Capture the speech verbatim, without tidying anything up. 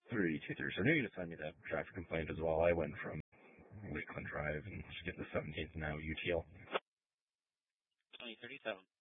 three two three. So I knew you to send me that traffic complaint as well. I went from Lakeland Drive and just get the seventeenth now U T L. twenty thirty-seven.